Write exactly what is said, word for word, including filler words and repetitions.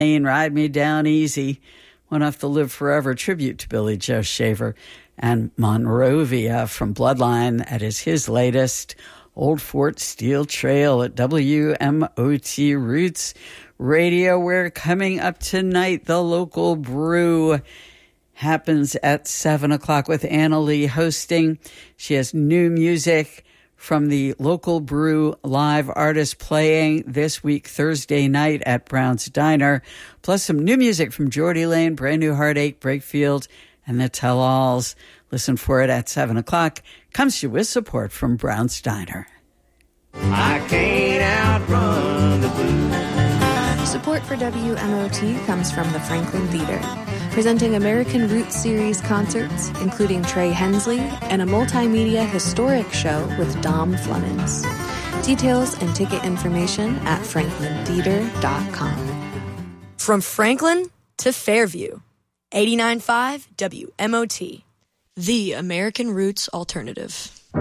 Ride Me Down Easy, Won't Have to Live Forever, tribute to Billy Joe Shaver, and Monrovia from Bloodline. That is his latest. Old Fort Steel Trail at W M O T Roots Radio. We're coming up tonight. The Local Brew happens at seven o'clock with Anna Lee hosting. She has new music from the Local Brew live artist playing this week, Thursday night at Brown's Diner, plus some new music from Geordie Lane, Brand New Heartache, Breakfield, and the Tell-Alls. Listen for it at seven o'clock. Comes to you with support from Brown's Diner. I can't outrun the blues. Support for W M O T comes from the Franklin Theater, presenting American Roots Series concerts, including Trey Hensley, and a multimedia historic show with Dom Flemons. Details and ticket information at franklin theater dot com. From Franklin to Fairview, eighty-nine point five W M O T, the American Roots Alternative.